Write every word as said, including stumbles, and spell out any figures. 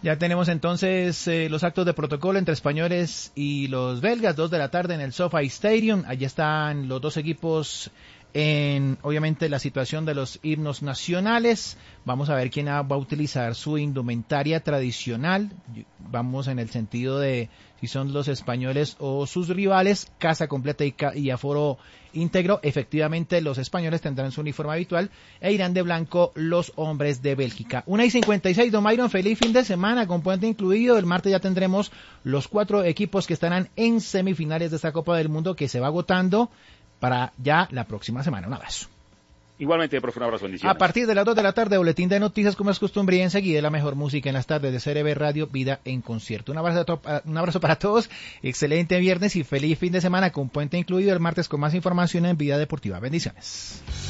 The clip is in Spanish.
Ya tenemos entonces eh, los actos de protocolo entre españoles y los belgas, dos de la tarde en el SoFi Stadium. Allí están los dos equipos en, obviamente, la situación de los himnos nacionales. Vamos a ver quién va a utilizar su indumentaria tradicional. Vamos en el sentido de si son los españoles o sus rivales. Casa completa y, ca- y aforo íntegro. Efectivamente, los españoles tendrán su uniforme habitual e irán de blanco los hombres de Bélgica. una y cincuenta y seis, don Myron, feliz fin de semana con puente incluido. El martes ya tendremos los cuatro equipos que estarán en semifinales de esta Copa del Mundo que se va agotando para ya la próxima semana. Un abrazo. Igualmente, profe, un abrazo, bendiciones. A partir de las dos de la tarde, boletín de noticias como es costumbre y enseguida la mejor música en las tardes de C R B Radio, Vida en Concierto. Un abrazo, a to- un abrazo para todos, excelente viernes y feliz fin de semana con puente incluido. El martes con más información en Vida Deportiva. Bendiciones.